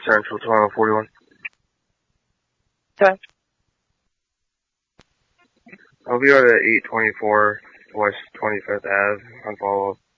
Central, Toronto 41. Okay. I'll be out at 824 West 25th Ave on follow-up.